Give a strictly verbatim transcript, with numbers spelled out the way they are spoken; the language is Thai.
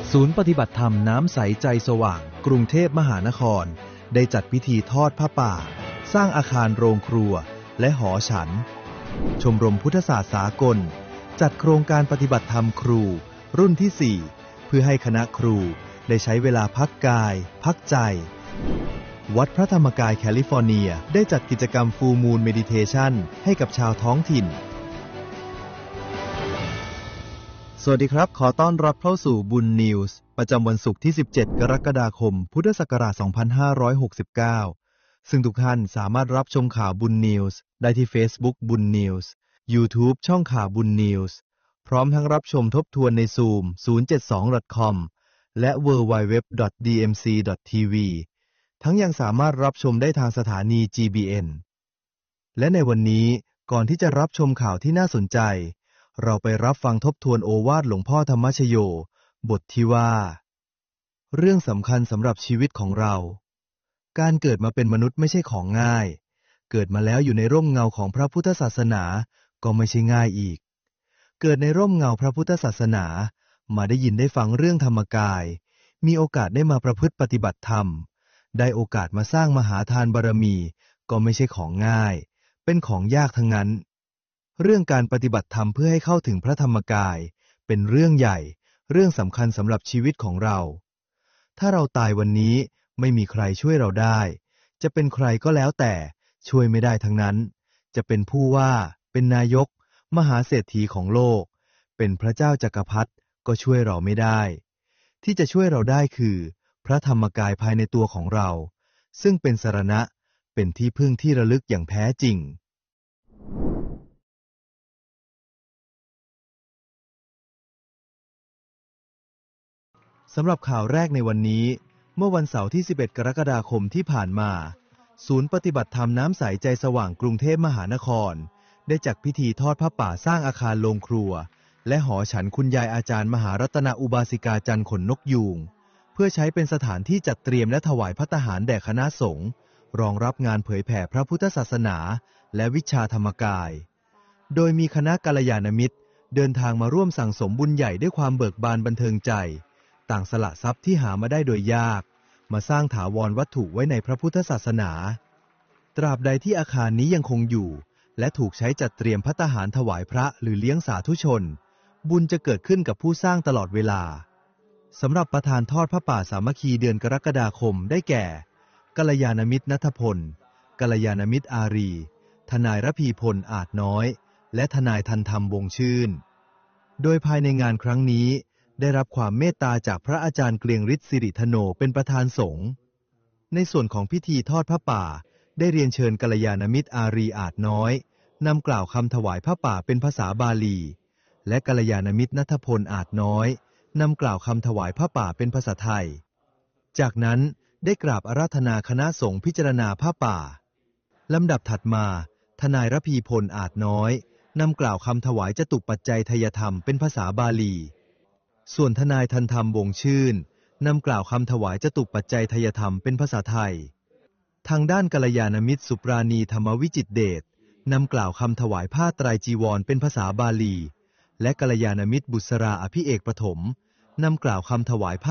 ศูนย์ปฏิบัติธรรมน้ำใสใจสว่างกรุงเทพมหานครได้จัดพิธีทอดผ้าป่าสร้างอาคารโรงครัวและหอฉันชมรมพุทธศาสตร์สากลจัดโครงการปฏิบัติธรรมครูรุ่นที่สี่เพื่อให้คณะครูได้ใช้เวลาพักกายพักใจวัดพระธรรมกายแคลิฟอร์เนียได้จัดกิจกรรมฟูลมูนเมดิเทชันให้กับชาวท้องถิ่นสวัสดีครับขอต้อนรับเข้าสู่บุญนิวส์ประจำวันศุกร์ที่สิบเจ็ดกรกฎาคมพุทธศักราชสองพันห้าร้อยหกสิบเก้าซึ่งทุกท่านสามารถรับชมข่าวบุญนิวส์ได้ที่ Facebook บุญนิวส์ YouTube ช่องข่าวบุญนิวส์พร้อมทั้งรับชมทบทวนใน Zoom ศูนย์ เจ็ด สอง ดอท คอม และ ดับเบิลยู ดับเบิลยู ดับเบิลยู ดอท ดี เอ็ม ซี ดอท ที วี ทั้งยังสามารถรับชมได้ทางสถานี จี บี เอ็น และในวันนี้ก่อนที่จะรับชมข่าวที่น่าสนใจเราไปรับฟังทบทวนโอวาทหลวงพ่อธรรมชโยบทที่ว่าเรื่องสำคัญสำหรับชีวิตของเราการเกิดมาเป็นมนุษย์ไม่ใช่ของง่ายเกิดมาแล้วอยู่ในร่มเงาของพระพุทธศาสนาก็ไม่ใช่ง่ายอีกเกิดในร่มเงาพระพุทธศาสนามาได้ยินได้ฟังเรื่องธรรมกายมีโอกาสได้มาประพฤติปฏิบัติธรรมได้โอกาสมาสร้างมหาทานบารมีก็ไม่ใช่ของง่ายเป็นของยากทั้งนั้นเรื่องการปฏิบัติธรรมเพื่อให้เข้าถึงพระธรรมกายเป็นเรื่องใหญ่เรื่องสำคัญสำหรับชีวิตของเราถ้าเราตายวันนี้ไม่มีใครช่วยเราได้จะเป็นใครก็แล้วแต่ช่วยไม่ได้ทั้งนั้นจะเป็นผู้ว่าเป็นนายกมหาเศรษฐีของโลกเป็นพระเจ้าจักรพรรดิก็ช่วยเราไม่ได้ที่จะช่วยเราได้คือพระธรรมกายภายในตัวของเราซึ่งเป็นสรณะเป็นที่พึ่งที่ระลึกอย่างแท้จริงสำหรับข่าวแรกในวันนี้เมื่อวันเสาร์ที่สิบเอ็ดกรกฎาคมที่ผ่านมาศูนย์ปฏิบัติธรรมน้ำใสใจสว่างกรุงเทพมหานครได้จัดพิธีทอดผ้าป่าสร้างอาคารโรงครัวและหอฉันคุณยายอาจารย์มหารัตนอุบาสิกาจันทร์ขนนกยูงเพื่อใช้เป็นสถานที่จัดเตรียมและถวายภัตตาหารแด่คณะสงฆ์รองรับงานเผยแผ่พระพุทธศาสนาและวิชาธรรมกายโดยมีคณะกัลยาณมิตรเดินทางมาร่วมสั่งสมบุญใหญ่ด้วยความเบิกบานบันเทิงใจต่างสละทรัพย์ที่หามาได้โดยยากมาสร้างถาวรวัตถุไว้ในพระพุทธศาสนาตราบใดที่อาคารนี้ยังคงอยู่และถูกใช้จัดเตรียมภัตตาหารถวายพระหรือเลี้ยงสาธุชนบุญจะเกิดขึ้นกับผู้สร้างตลอดเวลาสำหรับประธานทอดพระป่าสามัคคีเดือนกรกฎาคมได้แก่กัลยาณมิตรณัฐพลกัลยาณมิตรอารีทนายระพีพลอาจน้อยและทนายทันธรรมวงชื่นโดยภายในงานครั้งนี้ได้รับความเมตตาจากพระอาจารย์เกรียงฤทธิ์สิริธโนเป็นประธานสงฆ์ในส่วนของพิธีทอดผ้าป่าได้เรียนเชิญกัลยาณมิตรอารีอาจน้อยนำกล่าวคำถวายผ้าป่าเป็นภาษาบาลีและกัลยาณมิตรณัฐพลอาจน้อยนำกล่าวคำถวายผ้าป่าเป็นภาษาไทยจากนั้นได้กราบอาราธนาคณะสงฆ์พิจารณาผ้าป่าลำดับถัดมาทนายระพีพลอาจน้อยนำกล่าวคำถวายจตุปัจจัยทยธรรมเป็นภาษาบาลีส่วนทนายทันธรรมวงชื่นนำกล่าวคำถวายจตุปัจจัยทยธรรมเป็นภาษาไทยทางด้านกัลยาณมิตรสุปราณีธรรมวิจิตรเดชนำกล่าวคำถวายผ้าไตรจีวรเป็นภาษาบาลีและกัลยาณมิตรบุษราอภิเอกปฐมนำกล่าวคำถวายผ้า